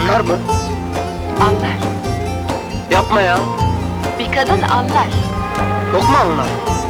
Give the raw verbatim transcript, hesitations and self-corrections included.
Anlar mı? Anlar. Yapma ya. Bir kadın anlar. Çok mu anlar?